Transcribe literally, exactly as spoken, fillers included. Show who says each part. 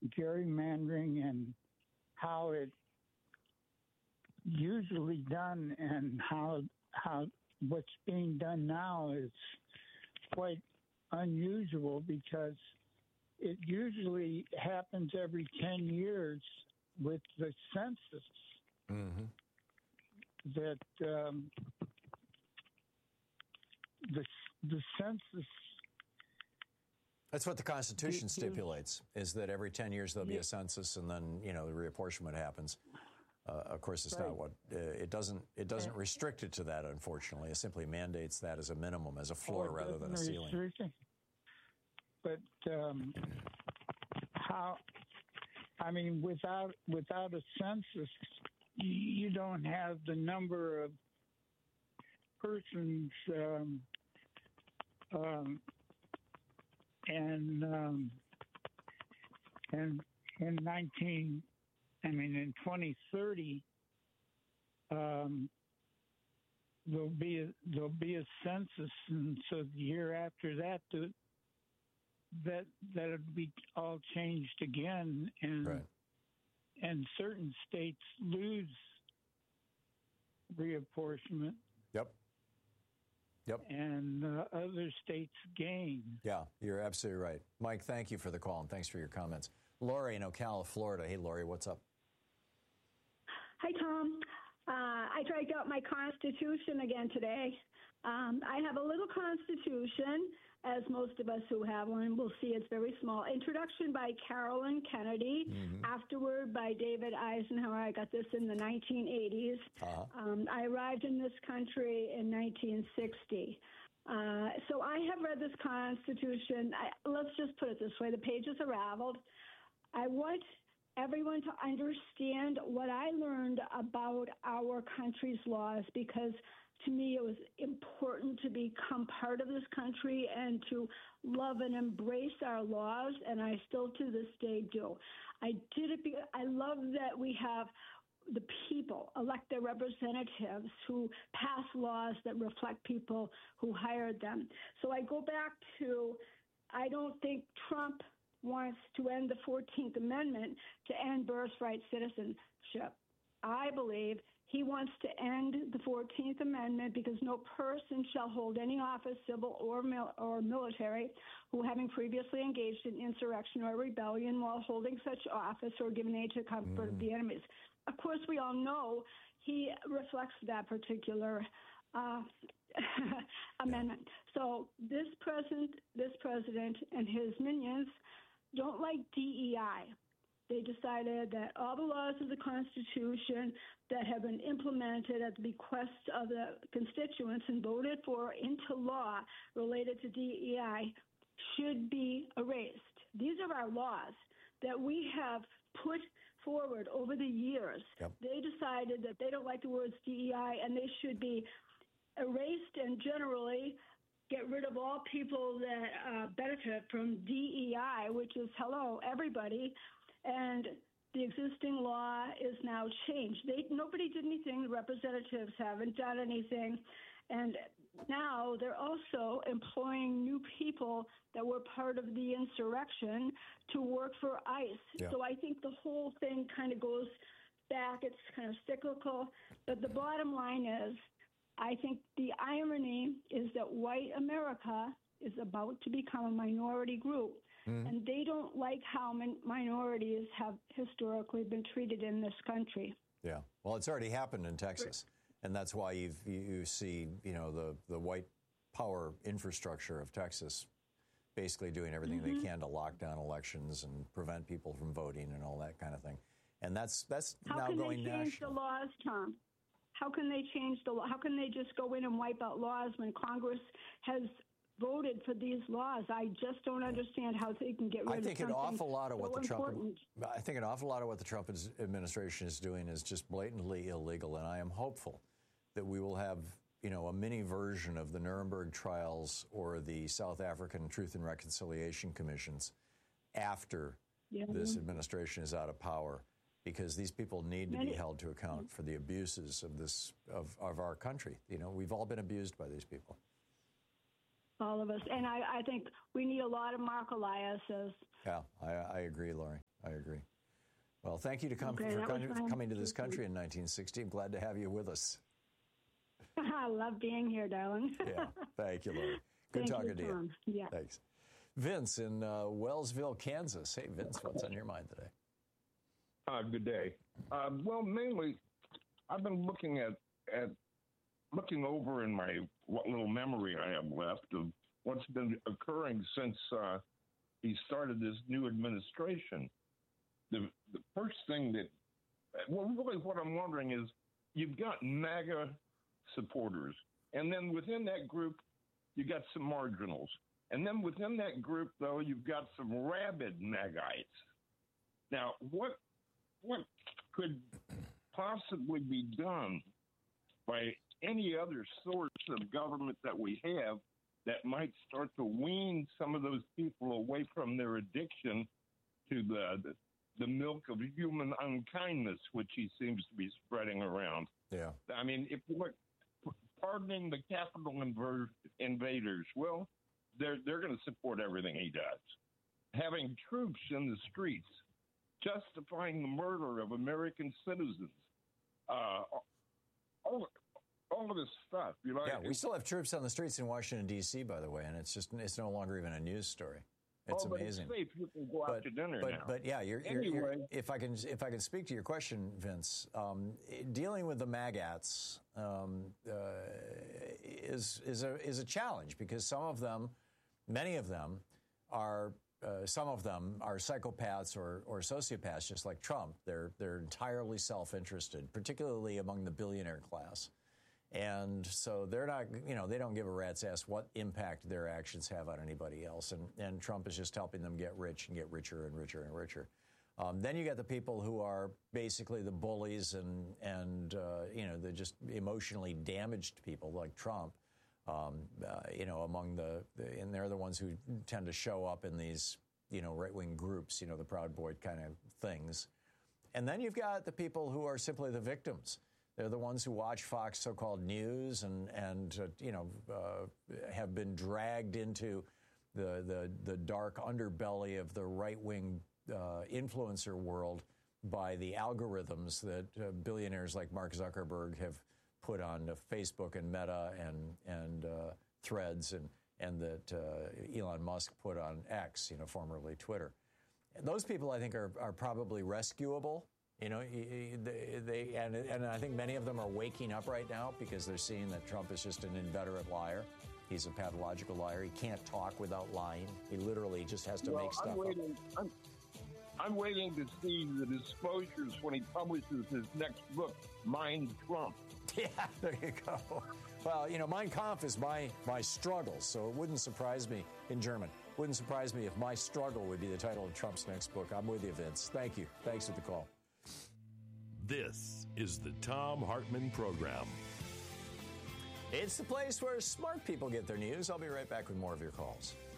Speaker 1: gerrymandering and how it usually done and how how what's being done now is quite unusual because it usually happens every ten years with the census.
Speaker 2: Mm-hmm.
Speaker 1: That um, the the census.
Speaker 2: That's what the Constitution stipulates, is that every ten years there'll be a census, and then, you know, the reapportionment happens. Uh, of course, it's
Speaker 1: right.
Speaker 2: not what uh, it doesn't. It doesn't restrict it to that. Unfortunately, it simply mandates that as a minimum, as a floor,
Speaker 1: oh,
Speaker 2: rather than a ceiling.
Speaker 1: But um, how? I mean, without without a census, you don't have the number of persons um, um, and um, and in nineteen, I mean in twenty thirty, um, there'll be a, there'll be a census, and so the year after that, the, that that'll be all changed again, and.
Speaker 2: Right.
Speaker 1: And certain states lose reapportionment.
Speaker 2: Yep. Yep.
Speaker 1: And uh, other states gain.
Speaker 2: Yeah, you're absolutely right. Mike, thank you for the call, and thanks for your comments. Lori in Ocala, Florida. Hey, Lori, what's up?
Speaker 3: Hi, Tom. Uh, I dragged out my Constitution again today. Um, I have a little Constitution, as most of us who have one will see. It's very small. Introduction by Carolyn Kennedy. Mm-hmm. Afterward by David Eisenhower. I got this in the nineteen eighties. Uh-huh. Um, I arrived in this country in nineteen sixty. Uh, so I have read this Constitution. I, let's just put it this way. The pages are raveled. I want everyone to understand what I learned about our country's laws, because to me, it was important to become part of this country and to love and embrace our laws, and I still to this day do. I did it because I love that we have the people elect their representatives who pass laws that reflect people who hired them. So I go back to, I don't think Trump wants to end the fourteenth Amendment to end birthright citizenship. I believe he wants to end the fourteenth Amendment because no person shall hold any office, civil or mil- or military, who having previously engaged in insurrection or rebellion while holding such office or given aid to comfort mm. of the enemies. Of course, we all know he reflects that particular uh, amendment. So this president, this president and his minions don't like D E I. They decided that all the laws of the Constitution that have been implemented at the bequest of the constituents and voted for into law related to D E I should be erased. These are our laws that we have put forward over the years. Yep. They decided that they don't like the words D E I and they should be erased and generally get rid of all people that uh, benefit from D E I, which is, hello, everybody. And the existing law is now changed. They, nobody did anything. The representatives haven't done anything. And now they're also employing new people that were part of the insurrection to work for ICE. Yeah. So I think the whole thing kind of goes back. It's kind of cyclical. But the bottom line is, I think the irony is that white America is about to become a minority group. Mm. And they don't like how min- minorities have historically been treated in this country.
Speaker 2: Yeah. Well, it's already happened in Texas. And that's why you've, you see, you know, the, the white power infrastructure of Texas basically doing everything mm-hmm. they can to lock down elections and prevent people from voting and all that kind of thing. And that's that's
Speaker 3: how
Speaker 2: now going national.
Speaker 3: How can they change the laws, Tom? How can they change the law? How can they just go in and wipe out laws when Congress has voted for these laws? I just don't understand how they can get rid
Speaker 2: I think
Speaker 3: of
Speaker 2: an awful lot of what
Speaker 3: so
Speaker 2: the Trump
Speaker 3: important.
Speaker 2: I think an awful lot of what the Trump administration is doing is just blatantly illegal, and I am hopeful that we will have, you know, a mini version of the Nuremberg trials or the South African Truth and Reconciliation Commissions after yeah. this administration is out of power, because these people need to Many, be held to account for the abuses of this of, of our country. You know, we've all been abused by these people.
Speaker 3: all of us. And I, I think we need a lot of Mark Elias's.
Speaker 2: Yeah, I, I agree, Lori. I agree. Well, thank you to come,
Speaker 3: Okay,
Speaker 2: for
Speaker 3: that
Speaker 2: coming,
Speaker 3: was fine.
Speaker 2: coming to this country in nineteen sixty. I'm glad to have you with us.
Speaker 3: I love being here, darling.
Speaker 2: Yeah, thank you, Lori. Good
Speaker 3: Thank
Speaker 2: talking
Speaker 3: you,
Speaker 2: to
Speaker 3: Tom.
Speaker 2: you.
Speaker 3: Yeah.
Speaker 2: Thanks. Vince in uh, Wellsville, Kansas. Hey, Vince, what's on your mind today?
Speaker 4: Uh, good day. Uh, well, mainly, I've been looking at, at looking over in my what little memory I have left of what's been occurring since uh, he started this new administration. The, the first thing that, well, really what I'm wondering is, you've got MAGA supporters, and then within that group, you got some marginals. And then within that group, though, you've got some rabid MAGites. Now, what what could possibly be done by any other source of government that we have that might start to wean some of those people away from their addiction to the the, the milk of human unkindness, which he seems to be spreading around?
Speaker 2: Yeah.
Speaker 4: I mean, if we're pardoning the Capitol inver- invaders, well, they're they're going to support everything he does. Having troops in the streets, justifying the murder of American citizens, uh, all all of this stuff. You know,
Speaker 2: Yeah, we still have troops on the streets in Washington, D C, by the way, and it's just it's no longer even a news story. It's
Speaker 4: oh, but
Speaker 2: amazing.
Speaker 4: It's safe. You can go out
Speaker 2: But,
Speaker 4: to dinner
Speaker 2: but,
Speaker 4: now.
Speaker 2: but yeah, you're, you're,
Speaker 4: Anyway.
Speaker 2: you're, if I can if I can speak to your question, Vince, um, dealing with the MAGATs um, uh, is is a is a challenge because some of them, many of them, are uh, some of them are psychopaths or or sociopaths, just like Trump. They're they're entirely self-interested, particularly among the billionaire class. And so they're not, you know, they don't give a rat's ass what impact their actions have on anybody else. And, and Trump is just helping them get rich and get richer and richer and richer. Um, then you got the people who are basically the bullies and, and uh, you know, the just emotionally damaged people like Trump, um, uh, you know, among the, the, and they're the ones who tend to show up in these, you know, right-wing groups, you know, the Proud Boy kind of things. And then you've got the people who are simply the victims. They're the ones who watch Fox so-called news and, and uh, you know, uh, have been dragged into the, the, the dark underbelly of the right-wing uh, influencer world by the algorithms that uh, billionaires like Mark Zuckerberg have put on uh, Facebook and Meta and, and uh, Threads and, and that uh, Elon Musk put on X, you know, formerly Twitter. And those people, I think, are, are probably rescuable. You know, they, they and, and I think many of them are waking up right now because they're seeing that Trump is just an inveterate liar. He's a pathological liar. He can't talk without lying. He literally just has to
Speaker 4: well,
Speaker 2: make stuff
Speaker 4: I'm waiting,
Speaker 2: up.
Speaker 4: I'm, I'm waiting to see the disclosures when he publishes his next book, Mind Trump.
Speaker 2: Yeah, there you go. Well, you know, Mein Kampf is my, my struggle, so it wouldn't surprise me, in German, wouldn't surprise me if My Struggle would be the title of Trump's next book. I'm with you, Vince. Thank you. Thanks for the call.
Speaker 5: This is the Thom Hartmann Program.
Speaker 2: It's the place where smart people get their news. I'll be right back with more of your calls.